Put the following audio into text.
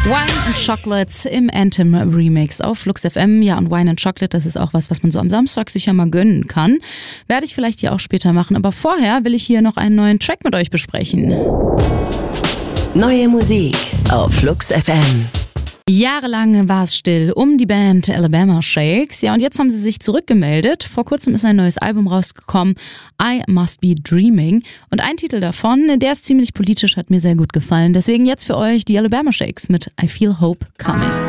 Wine and Chocolates im Anthem Remix auf Flux FM. Ja, und Wine and Chocolate, das ist auch was man so am Samstag sich ja mal gönnen kann. Werde ich vielleicht hier auch später machen. Aber vorher will ich hier noch einen neuen Track mit euch besprechen. Neue Musik auf Flux FM. Jahrelang war es still um die Band Alabama Shakes. Ja, und jetzt haben sie sich zurückgemeldet. Vor kurzem ist ein neues Album rausgekommen, I Must Be Dreaming. Und ein Titel davon, der ist ziemlich politisch, hat mir sehr gut gefallen. Deswegen jetzt für euch die Alabama Shakes mit I Feel Hope Coming.